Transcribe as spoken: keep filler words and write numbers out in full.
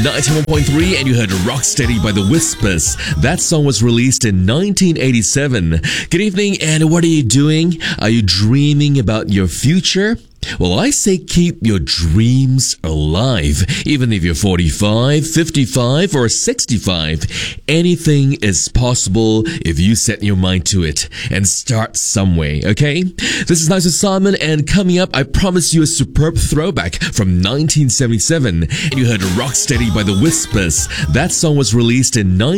ninety-one point three, and you heard Rocksteady by The Whispers. That song was released in nineteen eighty-seven. Good evening, and what are you doing? Are you dreaming about your future? Well, I say keep your dreams alive. Even if you're forty-five, fifty-five, or sixty-five, anything is possible if you set your mind to it and start some way, okay? This is Nice with Simon, and coming up, I promise you a superb throwback from nineteen seventy-seven. You heard Rocksteady by The Whispers. That song was released in